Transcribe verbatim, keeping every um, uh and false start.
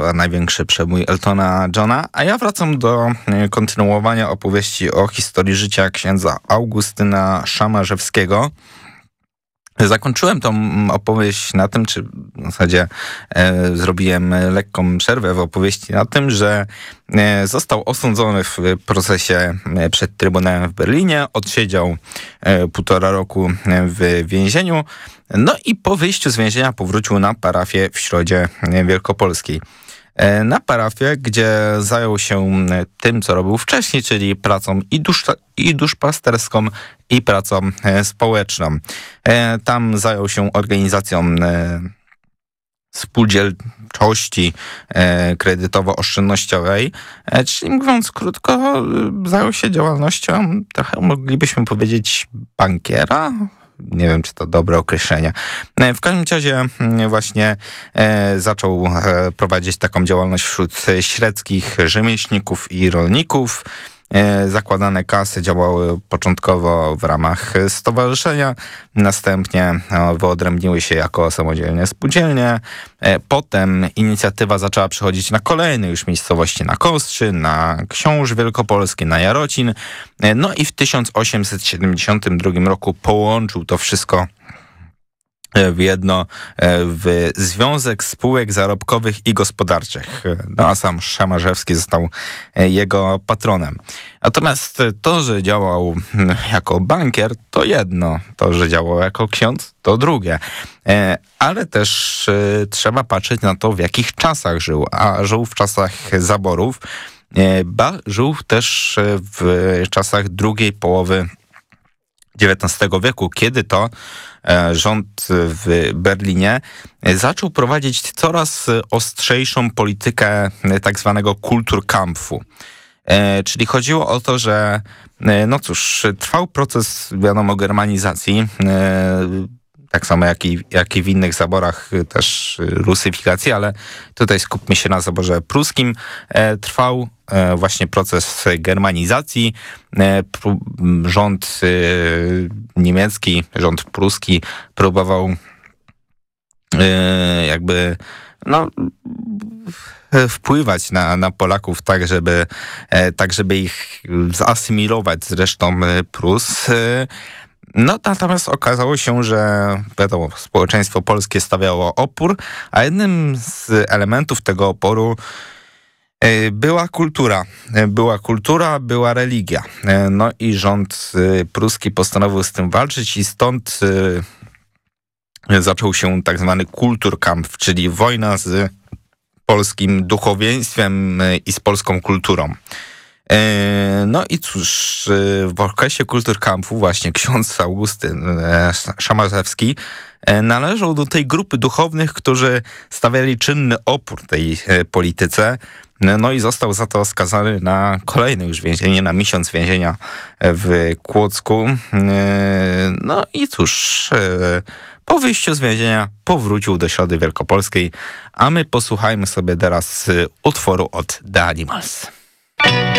największy przebój Eltona Johna, a ja wracam do kontynuowania opowieści o historii życia księdza Augustyna Szamarzewskiego. Zakończyłem tą opowieść na tym, czy w zasadzie e, zrobiłem lekką przerwę w opowieści na tym, że e, został osądzony w procesie przed Trybunałem w Berlinie, odsiedział e, półtora roku w więzieniu, no i po wyjściu z więzienia powrócił na parafię w Środzie Wielkopolskiej. Na parafię, gdzie zajął się tym, co robił wcześniej, czyli pracą i, dusz, i duszpasterską, i pracą społeczną. Tam zajął się organizacją spółdzielczości kredytowo-oszczędnościowej, czyli mówiąc krótko, zajął się działalnością, trochę moglibyśmy powiedzieć, bankiera. Nie wiem, czy to dobre określenie. W każdym razie właśnie zaczął prowadzić taką działalność wśród średzkich rzemieślników i rolników. Zakładane kasy działały początkowo w ramach stowarzyszenia, następnie wyodrębniły się jako samodzielne spółdzielnie. Potem inicjatywa zaczęła przechodzić na kolejne już miejscowości, na Kostrzy, na Książ Wielkopolski, na Jarocin. No i w tysiąc osiemset siedemdziesiątym drugim roku połączył to wszystko w jedno, w Związek Spółek Zarobkowych i Gospodarczych. No a sam Szamarzewski został jego patronem. Natomiast to, że działał jako bankier, to jedno. To, że działał jako ksiądz, to drugie. Ale też trzeba patrzeć na to, w jakich czasach żył. A żył w czasach zaborów, ba żył też w czasach drugiej połowy dziewiętnastego wieku, kiedy to rząd w Berlinie zaczął prowadzić coraz ostrzejszą politykę tak zwanego Kulturkampfu. Czyli chodziło o to, że no cóż, trwał proces, wiadomo, germanizacji, tak samo jak i, jak i w innych zaborach też rusyfikacji, ale tutaj skupmy się na zaborze pruskim. Trwał właśnie proces germanizacji. Rząd niemiecki, rząd pruski próbował jakby no wpływać na, na Polaków tak, żeby tak, żeby ich zasymilować z resztą Prus. No natomiast okazało się, że wiadomo, społeczeństwo polskie stawiało opór, a jednym z elementów tego oporu była kultura. Była kultura, była religia. No i rząd pruski postanowił z tym walczyć i stąd zaczął się tak zwany Kulturkampf, czyli wojna z polskim duchowieństwem i z polską kulturą. No i cóż, w okresie Kulturkampfu właśnie ksiądz Augustyn Szamarzewski należał do tej grupy duchownych, którzy stawiali czynny opór tej polityce. No i został za to skazany na kolejne już więzienie, na miesiąc więzienia w Kłodzku. No i cóż, po wyjściu z więzienia powrócił do Środy Wielkopolskiej, a my posłuchajmy sobie teraz utworu od The Animals.